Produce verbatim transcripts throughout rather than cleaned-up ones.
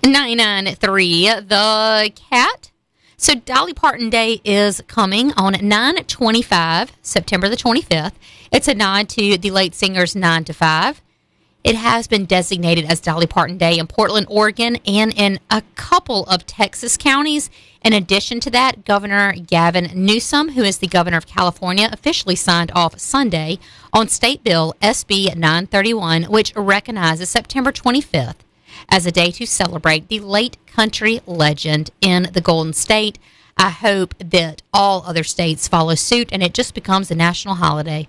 ninety-nine point three The Cat. So Dolly Parton Day is coming on nine twenty-five, September the twenty-fifth. It's a nod to the late singer's nine to five. It has been designated as Dolly Parton Day in Portland, Oregon, and in a couple of Texas counties. In addition to that, Governor Gavin Newsom, who is the governor of California, officially signed off Sunday on State Bill S B nine thirty-one, which recognizes September twenty-fifth as a day to celebrate the late country legend in the Golden State. I hope that all other states follow suit and it just becomes a national holiday.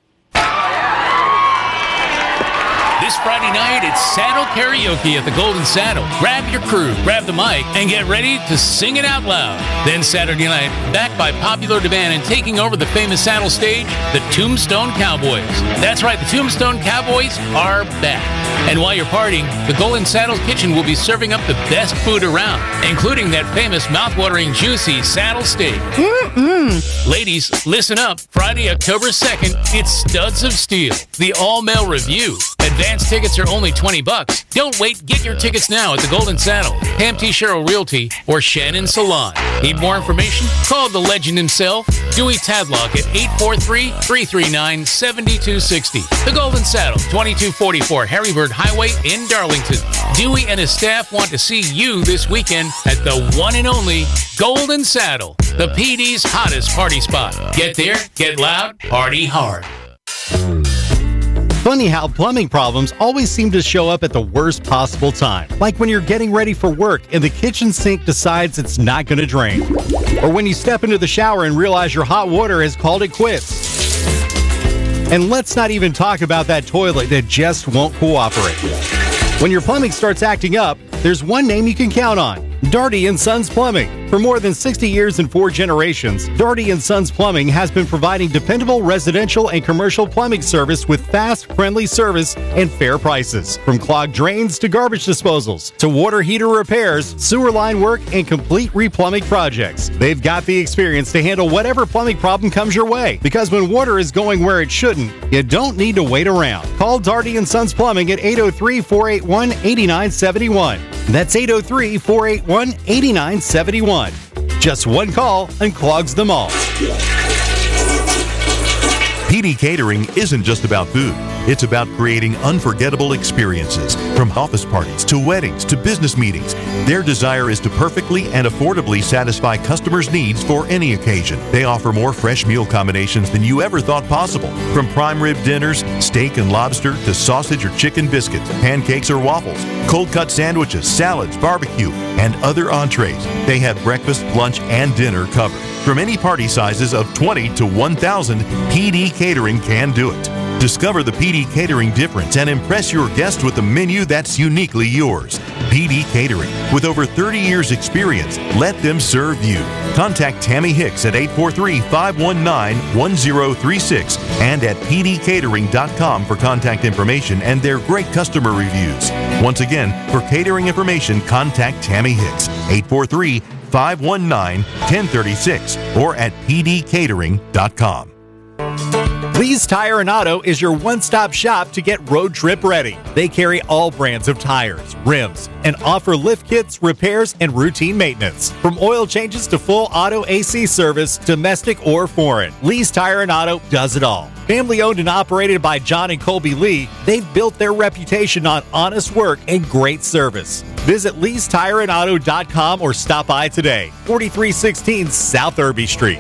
This Friday night, it's Saddle Karaoke at the Golden Saddle. Grab your crew, grab the mic, and get ready to sing it out loud. Then Saturday night, backed by popular demand and taking over the famous Saddle stage, the Tombstone Cowboys. That's right, the Tombstone Cowboys are back. And while you're partying, the Golden Saddle Kitchen will be serving up the best food around, including that famous mouth-watering, juicy saddle steak. Mm-mm. Ladies, listen up. Friday, October second, it's Studs of Steel, the all-male review. Advance tickets are only twenty bucks. Don't wait. Get your tickets now at the Golden Saddle, Pam T. Sherrill Realty, or Shannon Salon. Need more information? Call the legend himself, Dewey Tadlock, at eight four three, three three nine, seven two six zero. The Golden Saddle, twenty-two forty-four Harrybird Highway in Darlington. Dewey and his staff want to see you this weekend at the one and only Golden Saddle, the P D's hottest party spot. Get there, get loud, party hard. Funny how plumbing problems always seem to show up at the worst possible time. Like when you're getting ready for work and the kitchen sink decides it's not going to drain. Or when you step into the shower and realize your hot water has called it quits. And let's not even talk about that toilet that just won't cooperate. When your plumbing starts acting up, there's one name you can count on. Daugherty and Sons Plumbing. For more than sixty years and four generations, Daugherty and Sons Plumbing has been providing dependable residential and commercial plumbing service with fast, friendly service and fair prices. From clogged drains to garbage disposals, to water heater repairs, sewer line work, and complete replumbing projects. They've got the experience to handle whatever plumbing problem comes your way. Because when water is going where it shouldn't, you don't need to wait around. Call Daugherty and Sons Plumbing at eight oh three, four eight one, eight nine seven one. That's eight oh three, four eight one, eight nine seven one. Just one call and clogs them all. P D Catering isn't just about food. It's about creating unforgettable experiences. From office parties to weddings to business meetings, their desire is to perfectly and affordably satisfy customers' needs for any occasion. They offer more fresh meal combinations than you ever thought possible. From prime rib dinners, steak and lobster, to sausage or chicken biscuits, pancakes or waffles, cold cut sandwiches, salads, barbecue, and other entrees. They have breakfast, lunch, and dinner covered. From any party sizes of twenty to one thousand, P D Catering can do it. Discover the P D Catering difference and impress your guests with a menu that's uniquely yours. P D Catering. With over thirty years experience, let them serve you. Contact Tammy Hicks at eight four three, five one nine, one zero three six and at p d catering dot com for contact information and their great customer reviews. Once again, for catering information, contact Tammy Hicks, eight four three, five one nine, one zero three six or at p d catering dot com. Lee's Tire and Auto is your one-stop shop to get road trip ready. They carry all brands of tires, rims, and offer lift kits, repairs, and routine maintenance. From oil changes to full auto A C service, domestic or foreign, Lee's Tire and Auto does it all. Family owned and operated by John and Colby Lee, they've built their reputation on honest work and great service. Visit lees tire and auto dot com or stop by today, forty-three sixteen South Irby Street.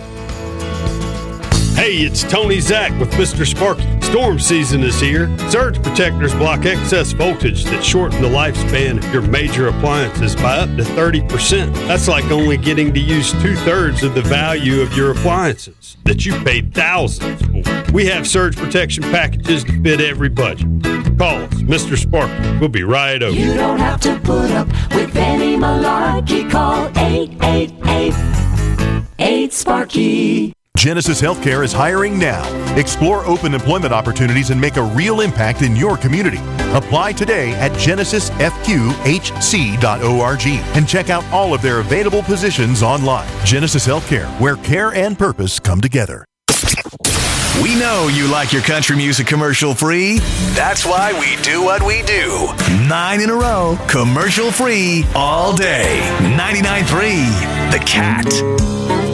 Hey, it's Tony Zach with Mister Sparky. Storm season is here. Surge protectors block excess voltage that shorten the lifespan of your major appliances by up to thirty percent. That's like only getting to use two-thirds of the value of your appliances that you paid thousands for. We have surge protection packages to fit every budget. Call us, Mister Sparky. We'll be right over. You don't have to put up with any malarkey. Call eight eight eight, eight Sparky. Genesis Healthcare is hiring now. Explore open employment opportunities and make a real impact in your community. Apply today at genesis f q h c dot org and check out all of their available positions online. Genesis Healthcare, where care and purpose come together. We know you like your country music commercial free. That's why we do what we do. Nine in a row, commercial free all day. ninety-nine point three The Cat.